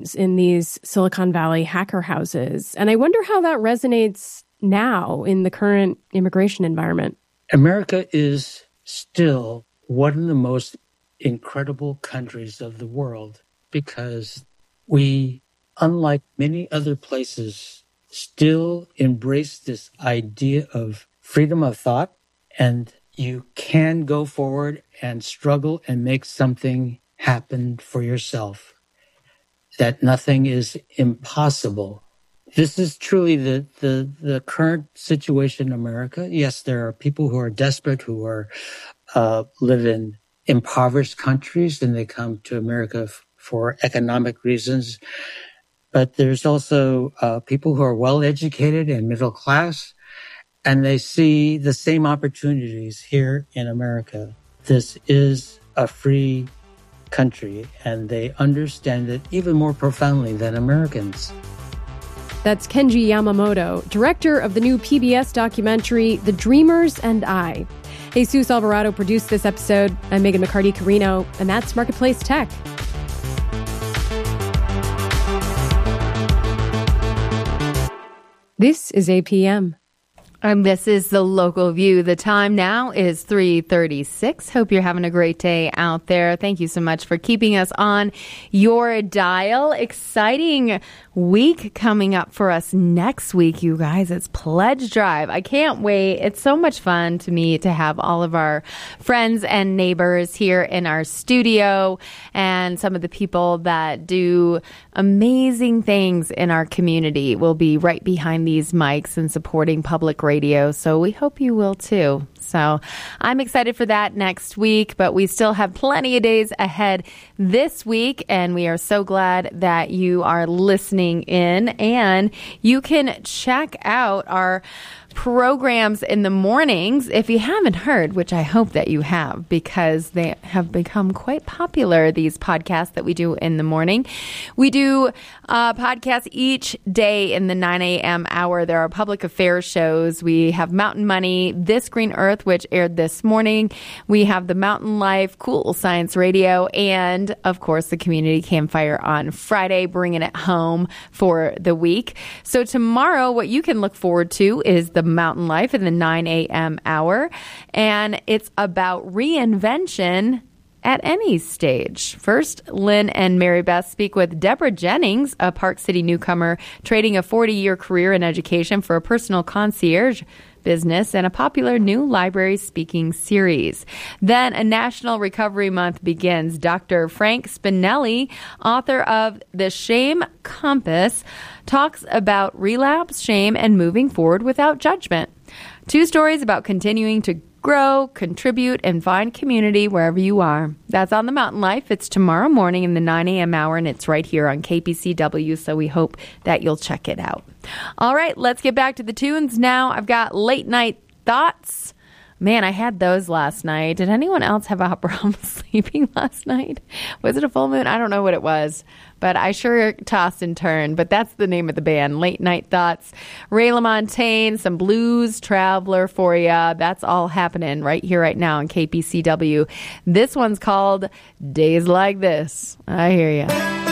in these Silicon Valley hacker houses. And I wonder how that resonates now in the current immigration environment. America is still one of the most incredible countries of the world because we, unlike many other places, still embrace this idea of freedom of thought, and you can go forward and struggle and make something happen for yourself, that nothing is impossible. This is truly the current situation in America. Yes, there are people who are desperate, who are live in impoverished countries, and they come to America for economic reasons. But there's also people who are well-educated and middle class, and they see the same opportunities here in America. This is a free country, and they understand it even more profoundly than Americans. That's Kenji Yamamoto, director of the new PBS documentary, The Dreamers and I. Jesus Alvarado produced this episode. I'm Megan McCarty-Carino, and that's Marketplace Tech. This is APM. And this is the Local View. The time now is 3:36. Hope you're having a great day out there. Thank you so much for keeping us on your dial. Exciting week coming up for us next week, you guys. It's Pledge Drive. I can't wait. It's so much fun to me to have all of our friends and neighbors here in our studio and some of the people that do amazing things in our community will be right behind these mics and supporting public radio. So we hope you will too. So I'm excited for that next week, but we still have plenty of days ahead this week. And we are so glad that you are listening in, and you can check out our programs in the mornings if you haven't heard, which I hope that you have, because they have become quite popular, these podcasts that we do in the morning. We do podcasts each day in the 9 a.m. hour. There are public affairs shows. We have Mountain Money, This Green Earth, which aired this morning. We have the Mountain Life, Cool Science Radio, and of course the Community Campfire on Friday, bringing it home for the week. So tomorrow, what you can look forward to is the Mountain Life in the 9 a.m. hour, and it's about reinvention at any stage. First, Lynn and Mary Beth speak with Deborah Jennings, a Park City newcomer trading a 40-year career in education for a personal concierge business and a popular new library speaking series. Then a National Recovery Month begins. Dr. Frank Spinelli, author of The Shame Compass, talks about relapse, shame, and moving forward without judgment. 2 stories about continuing to grow, contribute, and find community wherever you are. That's on the Mountain Life. It's tomorrow morning in the 9 a.m. hour, and it's right here on KPCW, so we hope that you'll check it out. All right, let's get back to the tunes now. I've got Late Night Thoughts. Man, I had those last night. Did anyone else have a problem sleeping last night? Was it a full moon? I don't know what it was, but I sure tossed and turned. But that's the name of the band, Late Night Thoughts. Ray LaMontagne, some Blues Traveler for you. That's all happening right here, right now on KPCW. This one's called Days Like This. I hear ya.